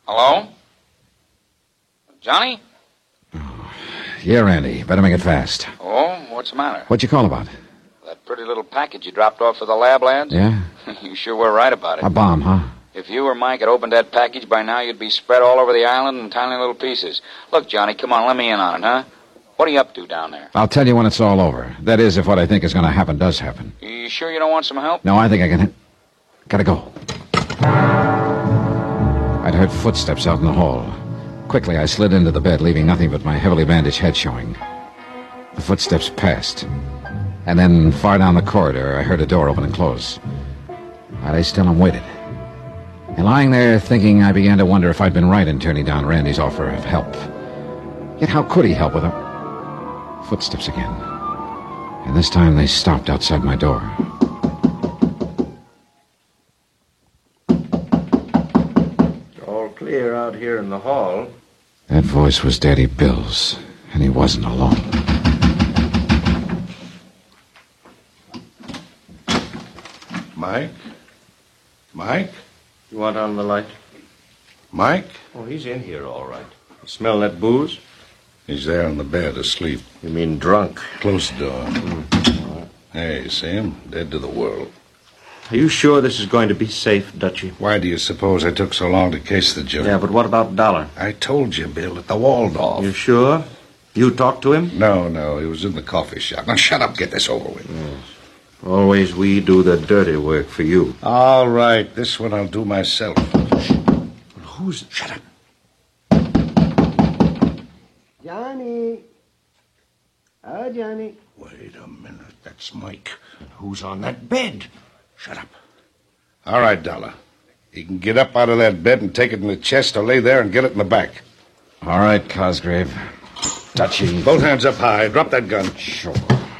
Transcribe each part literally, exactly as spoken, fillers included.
Hello? Johnny? Oh, yeah, Randy. Better make it fast. Oh, what's the matter? What'd you call about? That pretty little package you dropped off for the lab lads? Yeah? You sure were right about it. A bomb, huh? If you or Mike had opened that package by now, you'd be spread all over the island in tiny little pieces. Look, Johnny, come on, let me in on it, huh? What are you up to down there? I'll tell you when it's all over. That is, if what I think is going to happen does happen. You sure you don't want some help? No, I think I can... Gotta go. I'd heard footsteps out in the hall. Quickly, I slid into the bed, leaving nothing but my heavily bandaged head showing. The footsteps passed. And then, far down the corridor, I heard a door open and close. I lay still and waited. And lying there thinking, I began to wonder if I'd been right in turning down Randy's offer of help. Yet how could he help with a... Footsteps again. And this time they stopped outside my door. All clear out here in the hall. That voice was Daddy Bill's, and he wasn't alone. Mike? Mike? You want on the light? Mike? Oh, he's in here, all right. You smell that booze? He's there on the bed, asleep. You mean drunk? Close the door. Mm. Hey, see him? Dead to the world. Are you sure this is going to be safe, Dutchie? Why do you suppose I took so long to case the joint? Yeah, but what about Dollar? I told you, Bill, at the Waldorf. You sure? You talked to him? No, no, he was in the coffee shop. Now, shut up, get this over with. Yes. Always we do the dirty work for you. All right, this one I'll do myself. Who's... Shut up. Johnny. Oh, Johnny. Wait a minute. That's Mike. Who's on that bed? Shut up. All right, Dollar. He can get up out of that bed and take it in the chest or lay there and get it in the back. All right, Cosgrave. Touchy. Both hands up high. Drop that gun. Sure.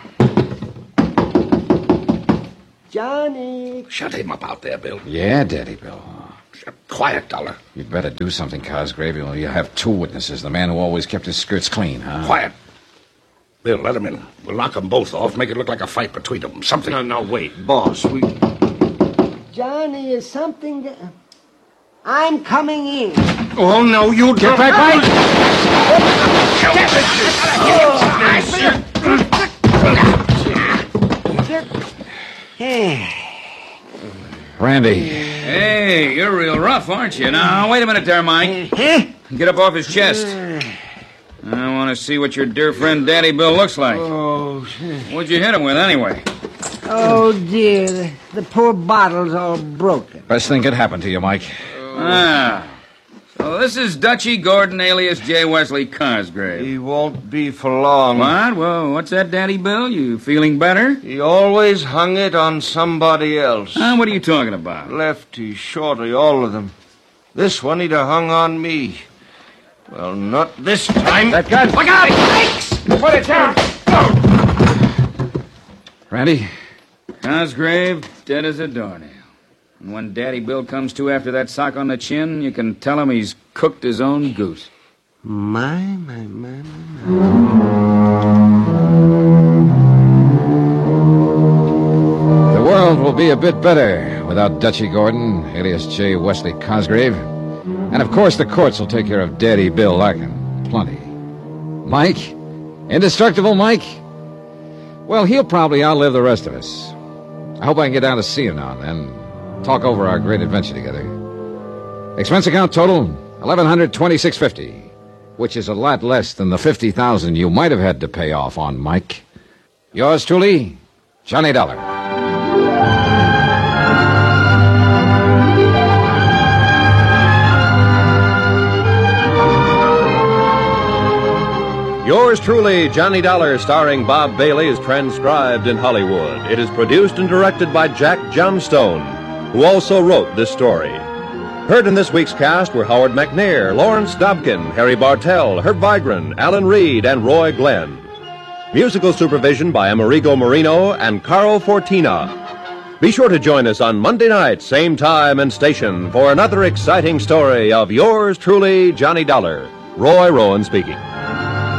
Johnny. Shut him up out there, Bill. Yeah, Daddy Bill. Quiet, Dollar. You'd better do something, Cosgrave. You you have two witnesses. The man who always kept his skirts clean, huh? Quiet. Bill, let him in. We'll knock them both off, make it look like a fight between them. Something. No, no, wait. Boss, we... Johnny, is something... That... I'm coming in. Oh, no, you Get back, Mike! Randy. Hey, you're real rough, aren't you? Now, wait a minute there, Mike. Get up off his chest. I want to see what your dear friend Daddy Bill looks like. Oh, What'd you hit him with, anyway? oh dear. The, the poor bottle's all broken. Best thing could happen to you, Mike. Ah. So this is Dutchie Gordon, alias J. Wesley Cosgrave. He won't be for long. What? Well, what's that, Daddy Bill? You feeling better? He always hung it on somebody else. Ah, what are you talking about? Lefty, shorty, all of them. This one he'd have hung on me. Well, not this time. That gun! Look out! Thanks! Put it down! Randy? Cosgrave, dead as a doornail. And when Daddy Bill comes to after that sock on the chin, you can tell him he's cooked his own goose. My, my, my, my, The world will be a bit better without Dutchie Gordon, alias J. Wesley Cosgrave. And, of course, the courts will take care of Daddy Bill Larkin. Plenty. Mike? Indestructible Mike? Well, he'll probably outlive the rest of us. I hope I can get down to see him now and then. Talk over our great adventure together. Expense account total, eleven hundred twenty-six fifty, which is a lot less than the fifty thousand you might have had to pay off on Mike. Yours truly, Johnny Dollar. Yours truly, Johnny Dollar, starring Bob Bailey, is transcribed in Hollywood. It is produced and directed by Jack Johnstone, who also wrote this story. Heard in this week's cast were Howard McNair, Lawrence Dobkin, Harry Bartell, Herb Vigran, Alan Reed, and Roy Glenn. Musical supervision by Amerigo Marino and Carl Fortina. Be sure to join us on Monday night, same time and station, for another exciting story of yours truly, Johnny Dollar. Roy Rowan speaking.